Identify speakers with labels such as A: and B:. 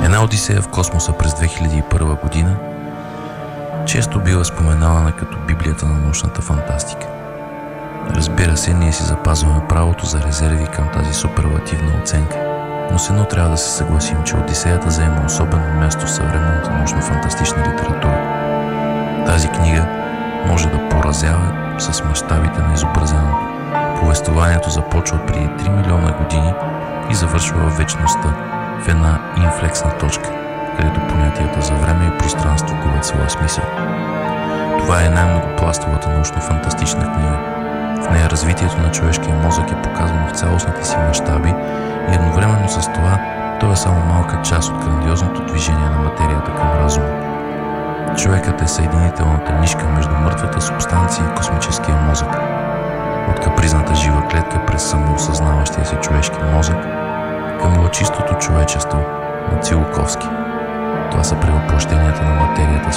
A: Една Одисея в космоса през 2001 година често бива споменавана като Библията на научната фантастика. Разбира се, ние си запазваме правото за резерви към тази суперлативна оценка, но с едно трябва да се съгласим, че Одисеята заема особено място в съвременната научно-фантастична литература. Тази книга може да поразява с мащабите на изобразеното. Повествованието започва преди 3 милиона години и завършва в вечността, в една инфлексна точка, където понятията за време и пространство губят своя смисъл. Това е най-многопластовата научно-фантастична книга. В нея развитието на човешкия мозък е показано в цялостните си мащаби и едновременно с това той е само малка част от грандиозното движение на материята към разума. Човекът е съединителната нишка между мъртвата субстанция и космическия мозък. От капризната жива клетка през самоосъзнаващия се човешки мозък към лъчистото човечество на Циолковски. Това са превъплъщенията на материята